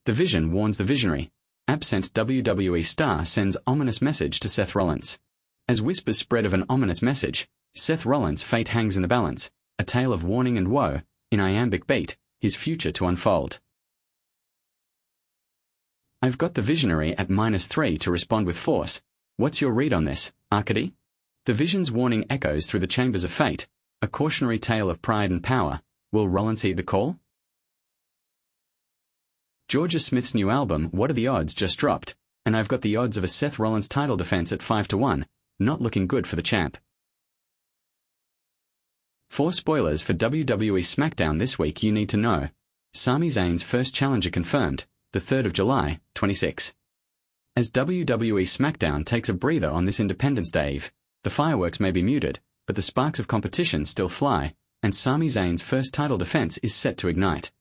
The Vision warns the Visionary. Absent WWE star sends ominous message to Seth Rollins. As whispers spread of an ominous message, Seth Rollins' fate hangs in the balance, a tale of warning and woe, in iambic beat, his future to unfold. I've got the Visionary at -3 to respond with force. What's your read on this, Arcady? The Vision's warning echoes through the chambers of fate, a cautionary tale of pride and power. Will Rollins heed the call? Georgia Smith's new album, What Are the Odds, just dropped, and I've got the odds of a Seth Rollins title defense at 5-1, not looking good for the champ. 4 spoilers for WWE SmackDown this week you need to know. Sami Zayn's first challenger confirmed, the 3rd of July, 26. As WWE SmackDown takes a breather on this Independence Day Eve, the fireworks may be muted, but the sparks of competition still fly, and Sami Zayn's first title defense is set to ignite.